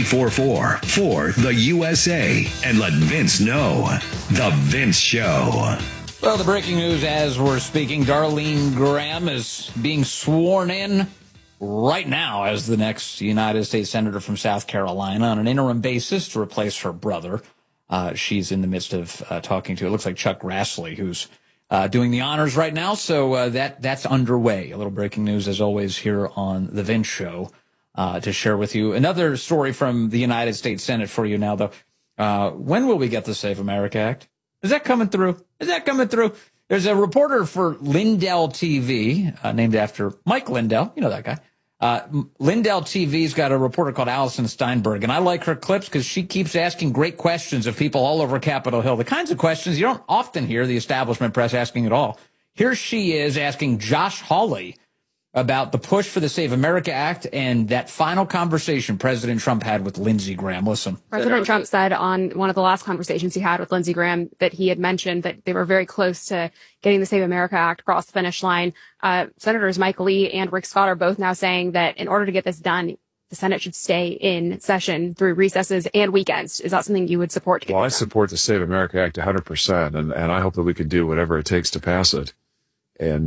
844-4-THE-USA. And let Vince know. The Vince Show. Well, the breaking news as we're speaking, Darlene Graham is being sworn in right now as the next United States Senator from South Carolina on an interim basis to replace her brother. She's in the midst of talking to, it looks like Chuck Grassley, who's doing the honors right now, so that's underway. A little breaking news, as always, here on The Vince Show to share with you. Another story from the United States Senate for you now, though. When will we get the Save America Act? Is that coming through? There's a reporter for Lindell TV, named after Mike Lindell. You know that guy. Lindell TV's got a reporter called Allison Steinberg, and I like her clips because she keeps asking great questions of people all over Capitol Hill. The kinds of questions you don't often hear the establishment press asking at all. Here she is asking Josh Hawley about the push for the Save America Act and that final conversation President Trump had with Lindsey Graham. Listen. President Trump said on one of the last conversations he had with Lindsey Graham that he had mentioned that they were very close to getting the Save America Act across the finish line. Senators Mike Lee and Rick Scott are both now saying that in order to get this done, the Senate should stay in session through recesses and weekends. Is that something you would support? Well, I support the Save America Act 100%, and I hope that we can do whatever it takes to pass it. And,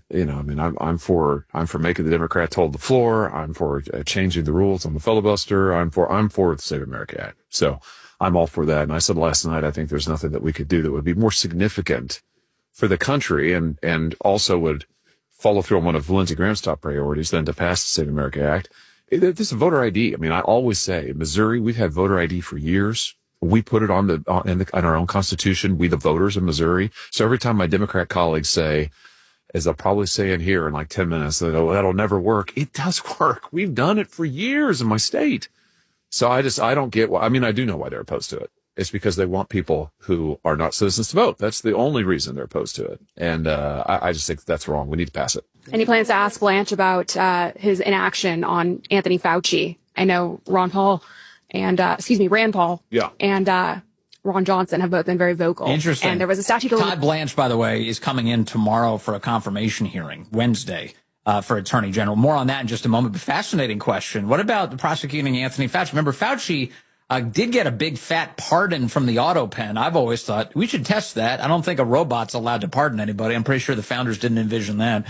I'm for making the Democrats hold the floor. I'm for changing the rules on the filibuster. I'm for the Save America Act. So I'm all for that. And I said last night, I think there's nothing that we could do that would be more significant for the country and also would follow through on one of Lindsey Graham's top priorities than to pass the Save America Act. This is voter ID. I mean, I always say in Missouri, we've had voter ID for years. We put it on our own constitution. We, the voters of Missouri. So every time my Democrat colleagues say, as I'll probably say in here in like 10 minutes, that'll never work. It does work. We've done it for years in my state. So I don't get why. I mean, I do know why they're opposed to it. It's because they want people who are not citizens to vote. That's the only reason they're opposed to it. And I just think that's wrong. We need to pass it. And he plans to ask Blanche about his inaction on Anthony Fauci. I know Rand Paul and Ron Johnson have both been very vocal. Interesting. And there was a statute. Todd Blanche, by the way, is coming in tomorrow for a confirmation hearing, Wednesday, for Attorney General. More on that in just a moment. But fascinating question. What about prosecuting Anthony Fauci? Remember, Fauci did get a big fat pardon from the auto pen. I've always thought we should test that. I don't think a robot's allowed to pardon anybody. I'm pretty sure the founders didn't envision that.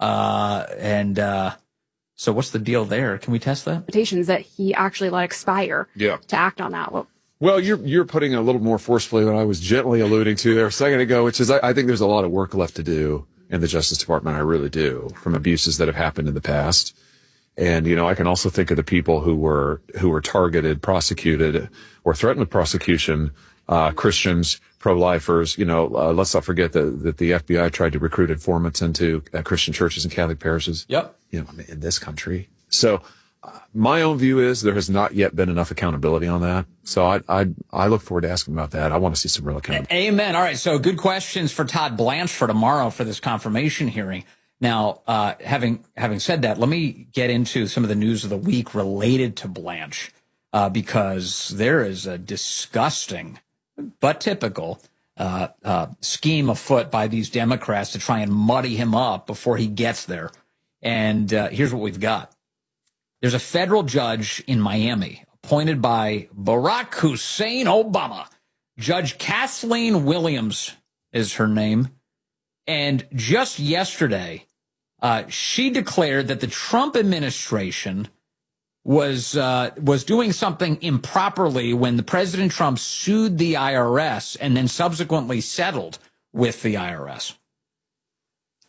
So what's the deal there? Can we test that? Limitations that he actually let expire to act on that. Well, you're putting a little more forcefully than I was gently alluding to there a second ago, which is I think there's a lot of work left to do in the Justice Department. I really do, from abuses that have happened in the past. And, I can also think of the people who were targeted, prosecuted, or threatened with prosecution, Christians, pro-lifers. Let's not forget that the FBI tried to recruit informants into Christian churches and Catholic parishes. Yep. In this country. So my own view is there has not yet been enough accountability on that. So I look forward to asking about that. I want to see some real accountability. Amen. All right. So good questions for Todd Blanche for tomorrow for this confirmation hearing. Now, having said that, let me get into some of the news of the week related to Blanche, because there is a disgusting but typical scheme afoot by these Democrats to try and muddy him up before he gets there. And here's what we've got. There's a federal judge in Miami appointed by Barack Hussein Obama. Judge Kathleen Williams is her name. And just yesterday, she declared that the Trump administration was doing something improperly when the President Trump sued the IRS and then subsequently settled with the IRS.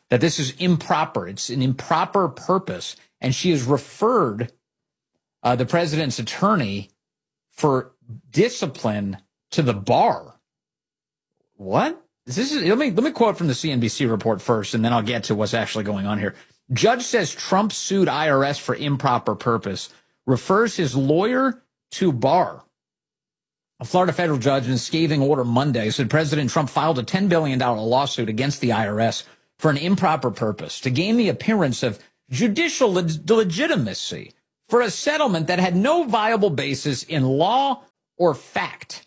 that this is improper. It's an improper purpose. And she has referred the president's attorney for discipline to the bar. What? Let me quote from the CNBC report first, and then I'll get to what's actually going on here. Judge says Trump sued IRS for improper purpose, refers his lawyer to bar. A Florida federal judge in a scathing order Monday said President Trump filed a $10 billion lawsuit against the IRS for an improper purpose to gain the appearance of judicial legitimacy for a settlement that had no viable basis in law or fact.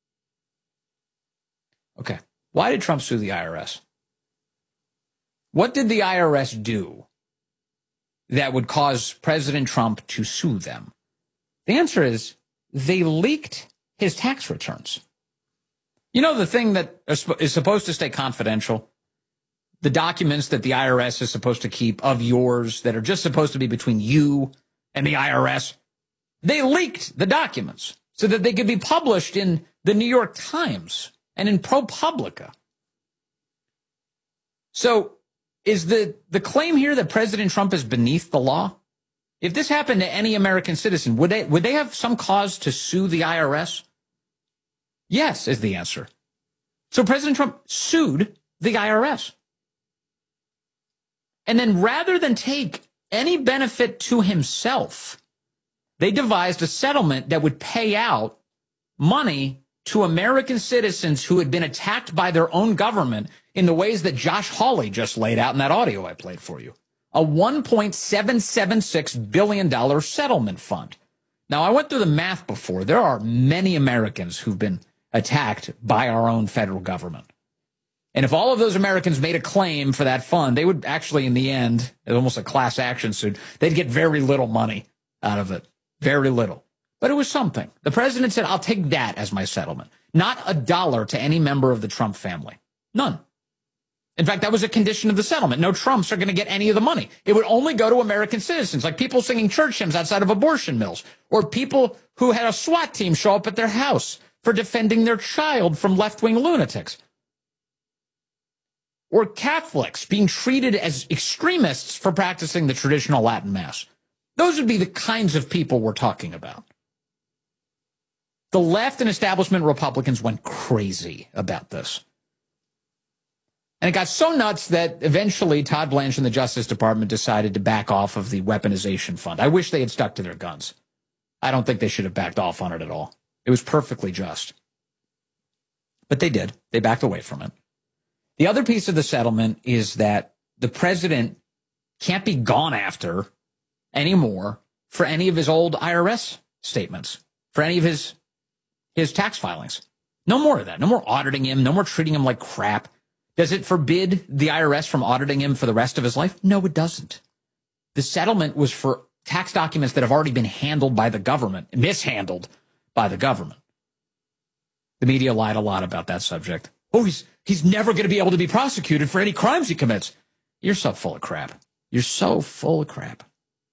Okay. Why did Trump sue the IRS? What did the IRS do that would cause President Trump to sue them? The answer is they leaked his tax returns. You know, the thing that is supposed to stay confidential, the documents that the IRS is supposed to keep of yours that are just supposed to be between you and the IRS, they leaked the documents so that they could be published in the New York Times and in ProPublica. So is the claim here that President Trump is beneath the law? If this happened to any American citizen, would they have some cause to sue the IRS? Yes, is the answer. So President Trump sued the IRS. And then rather than take any benefit to himself, they devised a settlement that would pay out money to American citizens who had been attacked by their own government in the ways that Josh Hawley just laid out in that audio I played for you. A $1.776 billion settlement fund. Now, I went through the math before. There are many Americans who've been attacked by our own federal government. And if all of those Americans made a claim for that fund, they would actually, in the end, it's almost a class action suit, they'd get very little money out of it. Very little. But it was something. The president said, I'll take that as my settlement. Not a dollar to any member of the Trump family. None. In fact, that was a condition of the settlement. No Trumps are going to get any of the money. It would only go to American citizens, like people singing church hymns outside of abortion mills, or people who had a SWAT team show up at their house for defending their child from left-wing lunatics, or Catholics being treated as extremists for practicing the traditional Latin Mass. Those would be the kinds of people we're talking about. The left and establishment Republicans went crazy about this. And it got so nuts that eventually Todd Blanche and the Justice Department decided to back off of the weaponization fund. I wish they had stuck to their guns. I don't think they should have backed off on it at all. It was perfectly just. But they did. They backed away from it. The other piece of the settlement is that the president can't be gone after anymore for any of his old IRS statements, for any of his tax filings. No more of that. No more auditing him. No more treating him like crap. Does it forbid the IRS from auditing him for the rest of his life? No, it doesn't. The settlement was for tax documents that have already been handled by the government, mishandled by the government. The media lied a lot about that subject. Oh, he's never going to be able to be prosecuted for any crimes he commits. You're so full of crap. You're so full of crap.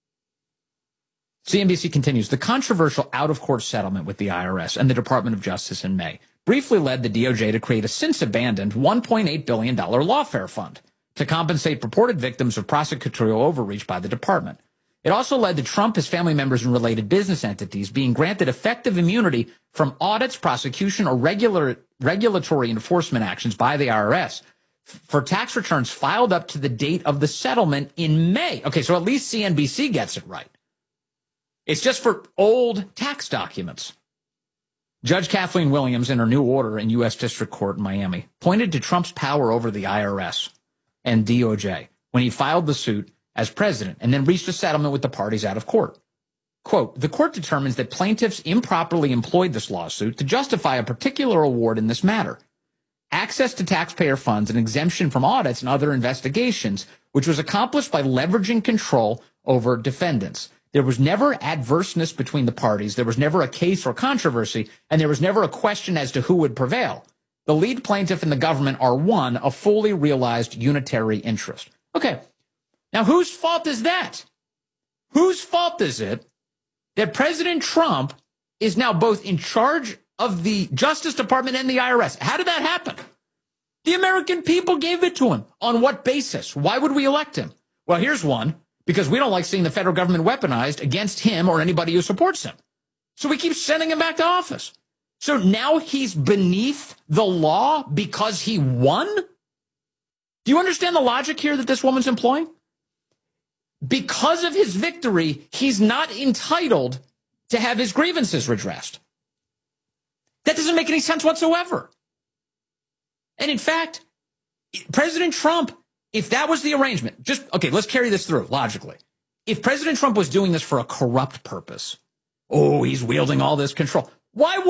CNBC continues. The controversial out-of-court settlement with the IRS and the Department of Justice in May briefly led the DOJ to create a since-abandoned $1.8 billion lawfare fund to compensate purported victims of prosecutorial overreach by the department. It also led to Trump, his family members, and related business entities being granted effective immunity from audits, prosecution, or regulatory enforcement actions by the IRS for tax returns filed up to the date of the settlement in May. Okay, so at least CNBC gets it right. It's just for old tax documents. Judge Kathleen Williams, in her new order in U.S. District Court in Miami, pointed to Trump's power over the IRS and DOJ when he filed the suit as president and then reached a settlement with the parties out of court. Quote, the court determines that plaintiffs improperly employed this lawsuit to justify a particular award in this matter. Access to taxpayer funds and exemption from audits and other investigations, which was accomplished by leveraging control over defendants. There was never adverseness between the parties. There was never a case or controversy, and there was never a question as to who would prevail. The lead plaintiff and the government are one, a fully realized unitary interest. Okay, now whose fault is that? Whose fault is it that President Trump is now both in charge of the Justice Department and the IRS? How did that happen? The American people gave it to him. On what basis? Why would we elect him? Well, here's one. Because we don't like seeing the federal government weaponized against him or anybody who supports him. So we keep sending him back to office. So now he's beneath the law because he won? Do you understand the logic here that this woman's employing? Because of his victory, he's not entitled to have his grievances redressed. That doesn't make any sense whatsoever. And in fact, President Trump, if that was the arrangement, let's carry this through logically. If President Trump was doing this for a corrupt purpose, he's wielding all this control. Why would